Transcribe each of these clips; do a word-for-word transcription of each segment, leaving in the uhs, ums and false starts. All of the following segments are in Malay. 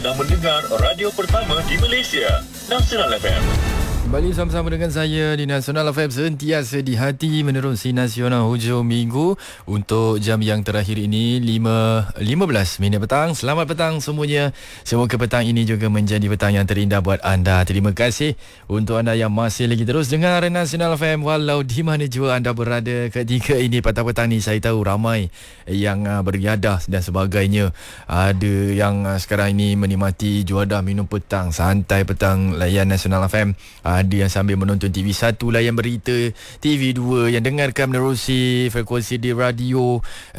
Dan mendengar radio pertama di Malaysia, Nasional F M. Kembali sama-sama dengan saya di Nasional F M, sentiasa di hati menerusi Nasional hujung minggu untuk jam yang terakhir ini lima belas minit petang. Selamat petang semuanya. Semoga petang ini juga menjadi petang yang terindah buat anda. Terima kasih untuk anda yang masih lagi terus dengar Nasional F M walau di mana jua anda berada ketika ini. Petang-petang ni saya tahu ramai yang beriadah dan sebagainya. Ada yang sekarang ini menikmati juadah minum petang, santai petang, layan Nasional F M. Ada yang sambil menonton T V satu, layan berita T V dua, yang dengarkan menerusi frekuensi di radio,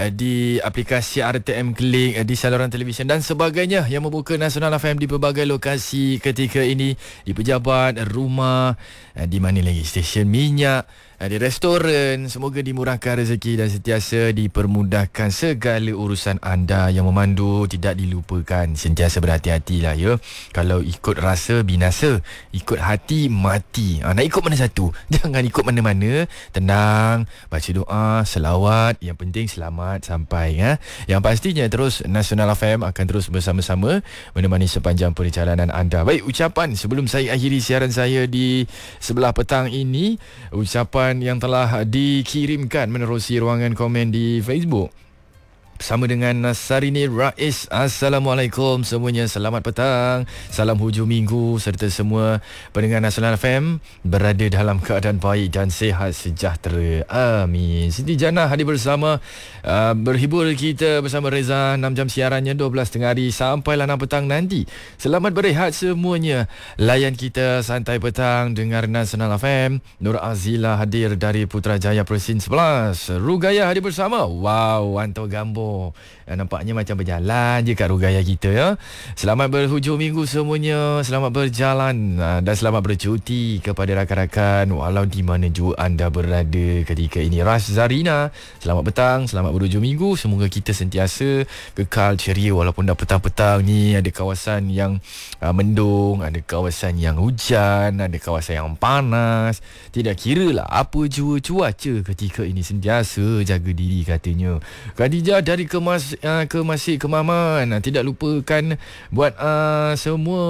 di aplikasi R T M Klik, di saluran televisyen dan sebagainya, yang membuka Nasional F M di pelbagai lokasi ketika ini, di pejabat, rumah, di mana lagi, stesen minyak, di restoran. Semoga dimurahkan rezeki dan sentiasa dipermudahkan segala urusan anda. Yang memandu tidak dilupakan, sentiasa berhati-hatilah ya. Kalau ikut rasa binasa, ikut hati mati. Ha, nak ikut mana satu? Jangan ikut mana-mana. Tenang, baca doa, selawat. Yang penting selamat sampai ya. Yang pastinya terus Nasional F M akan terus bersama-sama menemani sepanjang perjalanan anda. Baik, ucapan sebelum saya akhiri siaran saya di sebelah petang ini, ucapan yang telah dikirimkan menerusi ruangan komen di Facebook bersama dengan Nasarini Rais. Assalamualaikum semuanya, selamat petang, salam hujung minggu serta semua pendengar Nasional F M berada dalam keadaan baik dan sihat sejahtera. Amin. Siti Jannah hadir bersama, uh, berhibur kita bersama Reza. Enam jam siarannya, dua belas tengah hari sampailah enam petang nanti. Selamat berehat semuanya. Layan kita santai petang dengar Nasional F M. Nur Azila hadir dari Putrajaya Persin sebelas. Rugaya hadir bersama. Wow, Anto Gambo. Nampaknya macam berjalan je kat Rugaya kita ya. Selamat berhujung minggu semuanya. Selamat berjalan dan selamat bercuti kepada rakan-rakan walau di mana jua anda berada ketika ini. Ras Zarina, selamat petang, selamat berhujung minggu. Semoga kita sentiasa kekal ceria walaupun dah petang-petang ni. Ada kawasan yang uh, mendung, ada kawasan yang hujan, ada kawasan yang panas. Tidak kira lah apa jua cuaca ketika ini, sentiasa jaga diri katanya. Khadijah dari kemas uh, ke Masjid Kemaman, tidak lupakan buat uh, semua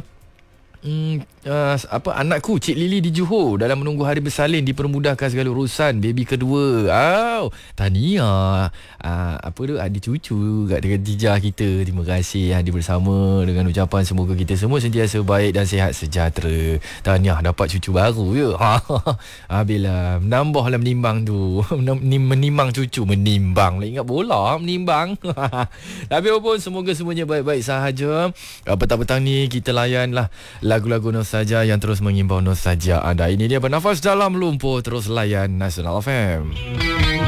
Hmm, uh, apa anakku Cik Lily di Johor dalam menunggu hari bersalin, dipermudahkan segala urusan baby kedua. Au, tahniah. Uh, apa tu, ada cucu kat dengan Tijah kita. Terima kasih hadir bersama dengan ucapan semoga kita semua sentiasa baik dan sihat sejahtera. Tahniah dapat cucu baru ya. Ha, bila menambahlah menimbang tu. Menimbang cucu, menimbang. Lah ingat bola menimbang. Tapi apapun semoga semuanya baik-baik sahaja. Petang-petang ni kita layanlah lagu-lagu nostalgia yang terus mengimbau nostalgia anda. Ini dia Bernafas Dalam Lumpur. Terus layan Nasional F M.